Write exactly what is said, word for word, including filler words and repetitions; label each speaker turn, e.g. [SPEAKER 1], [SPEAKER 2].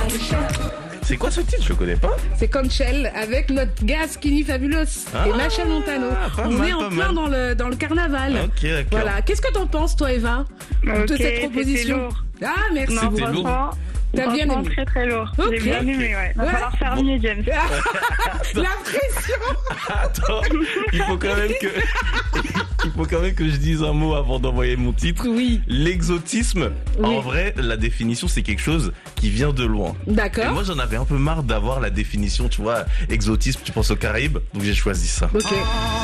[SPEAKER 1] C'est quoi ce titre? Je connais pas.
[SPEAKER 2] C'est Conchel avec notre gars Skinny Fabulous
[SPEAKER 1] Ah,
[SPEAKER 2] et Machel Montano.
[SPEAKER 1] pas
[SPEAKER 2] On
[SPEAKER 1] mal,
[SPEAKER 2] est en
[SPEAKER 1] pas
[SPEAKER 2] plein
[SPEAKER 1] mal.
[SPEAKER 2] dans le, dans le carnaval.
[SPEAKER 1] Ok, d'accord.
[SPEAKER 2] Voilà. Qu'est-ce que t'en penses, toi, Eva, de
[SPEAKER 3] Ok,
[SPEAKER 2] cette
[SPEAKER 3] c'était
[SPEAKER 2] proposition?
[SPEAKER 3] lourd.
[SPEAKER 2] Ah, merci.
[SPEAKER 3] Non,
[SPEAKER 1] C'était lourd.
[SPEAKER 3] franchement,
[SPEAKER 2] T'as bien
[SPEAKER 3] franchement,
[SPEAKER 2] aimé.
[SPEAKER 3] très très lourd.
[SPEAKER 2] Ok.
[SPEAKER 3] J'ai bien aimé, ouais. Va
[SPEAKER 2] Ouais.
[SPEAKER 3] falloir faire mieux, James.
[SPEAKER 2] La pression.
[SPEAKER 1] Attends, il faut quand même que il faut quand même que je dise un mot avant d'envoyer mon titre.
[SPEAKER 2] Oui.
[SPEAKER 1] L'exotisme,
[SPEAKER 2] Oui.
[SPEAKER 1] en vrai, la définition, c'est quelque chose qui vient de loin. Et
[SPEAKER 2] D'accord.
[SPEAKER 1] moi, j'en avais un peu marre d'avoir la définition, tu vois, exotisme, tu penses aux Caraïbes, donc j'ai choisi ça.
[SPEAKER 2] Ok.